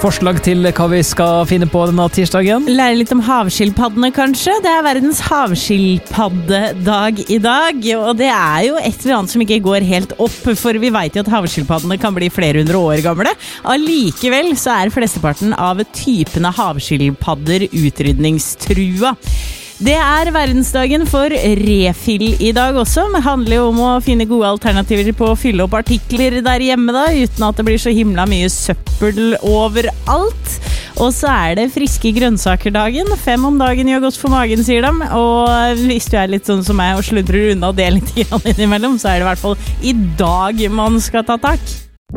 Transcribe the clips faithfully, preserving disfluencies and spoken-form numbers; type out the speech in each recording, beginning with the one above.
forslag til hva vi skal finne på denne tirsdagen? Lære litt om havskilpaddene, kanskje. Det er verdens havskilpaddedag i dag, og det er jo et eller annet som ikke går helt opp, for vi vet jo at havskilpaddene kan bli flere hundre år gamle. Allikevel så er flesteparten av typene havskilpadder utrydningstrua. Det er verdensdagen for refill i dag også. Det handler jo om å finne gode alternativer på å fylle opp artikler der hjemme da, uten at det blir så himla mye søppel overalt. Og så er det friske grønnsakerdagen. Fem om dagen gjør godt for magen, sier de. Og hvis du er litt sånn som meg og sludrer unna det litt innimellom, så er det i hvert fall i dag man skal ta tak.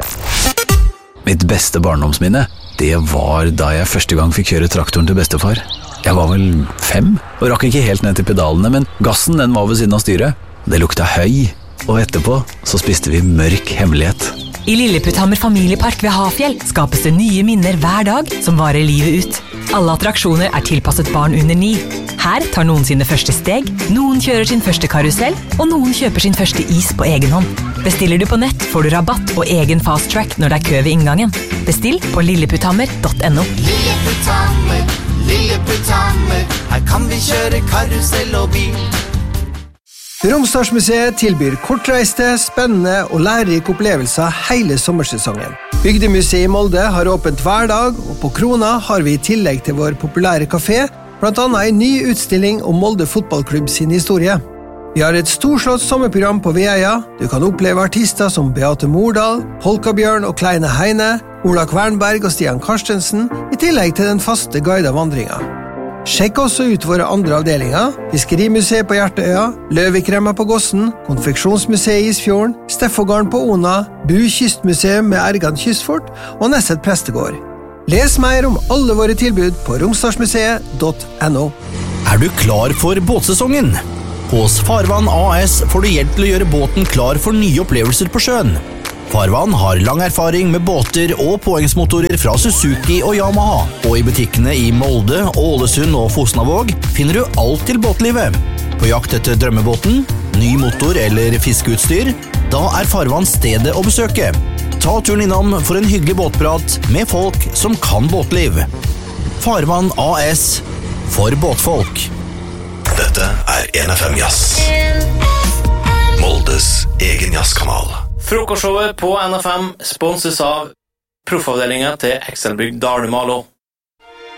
Mitt beste barndomsminne, det var da jeg første gang fikk kjøre traktoren til bestefar. Jeg var vel fem, og rakk ikke helt ned til pedalene, men gassen den var ved siden av styret. Det lukta høy, og etterpå så spiste vi mørk hemmelighet. I Lilleputthammer familiepark ved Hafjell skapes det nye minner hver dag som varer livet ut. Alle attraksjoner er tilpasset barn under ni. Her tar noen sine første steg, noen kjører sin første karusell, og noen kjøper sin første is på egen hånd. Bestiller du på nett, får du rabatt og egen fast track når det er kø ved inngangen. Bestill på lilleputthammer punktum no. Lilleputthammer, Lilleputthammer, her kan vi kjøre karusell og bil. Romsdalsmuseet tilbyr kortreiste, spennende og lærerike opplevelser hele sommersesongen. Bygdemuseet i Molde har åpent hver dag, og på Krona har vi i tillegg til vår populære kafé, blant annet en ny utstilling om Molde fotballklubb sin historie. Vi har et storslått sommerprogram på Veia. Du kan oppleve artister som Beate Mordal, Polkabjørn og Kleine Heine, Ola Kvernberg og Stian Karstensen, i tillegg til den faste guidede vandringen. Sjekk også ut våre andre avdelinger: Fiskerimuseet på Hjertøya, Løvikremma på Gossen, Konfeksjonsmuseet i Isfjorden, Steffogården på Ona, Bu Kystmuseum med Ergan Kystfort og Nesset Prestegård. Les mer om alle våre tilbud på romsdalsmuseet punktum no. Er du klar for båtsesongen? Hos Farvann A S får du hjelp til å gjøre båten klar for nye opplevelser på sjøen. Farvann har lang erfaring med båter og påhengsmotorer fra Suzuki og Yamaha, og i butikkene i Molde, Ålesund og Fosnavåg finner du alt til båtlivet. På jakt etter drømmebåten, ny motor eller fiskeutstyr, da er Farvann stedet å besøke. Ta turen innom for en hyggelig båtprat med folk som kan båtliv. Farvann A S, for båtfolk. Dette er N F M Jazz, Moldes egen jazzkanal. Frokostshowet på N F M sponses av proffavdelingen til Excelbygg Dalumalo.